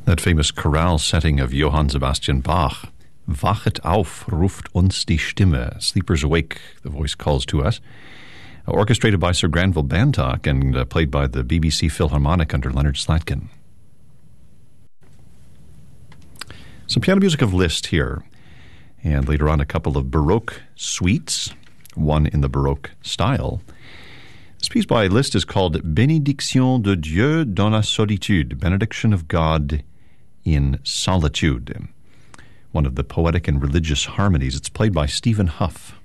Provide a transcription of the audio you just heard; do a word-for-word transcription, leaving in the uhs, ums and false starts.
That famous chorale setting of Johann Sebastian Bach. Wachet auf, ruft uns die Stimme. Sleepers awake, the voice calls to us. Orchestrated by Sir Granville Bantock and uh, played by the B B C Philharmonic under Leonard Slatkin. Some piano music of Liszt here. And later on, a couple of Baroque suites, one in the Baroque style. This piece by Liszt is called Bénédiction de Dieu dans la solitude, Benediction of God in Solitude, one of the poetic and religious harmonies. It's played by Stephen Huff.